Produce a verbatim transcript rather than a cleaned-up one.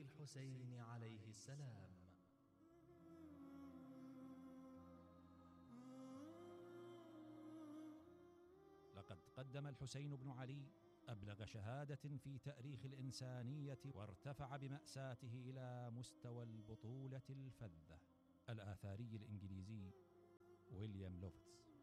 الحسين عليه السلام. لقد قدم الحسين بن علي أبلغ شهادة في تاريخ الإنسانية، وارتفع بمأساته إلى مستوى البطولة الفذة. الآثاري الإنجليزي ويليام لوفتس.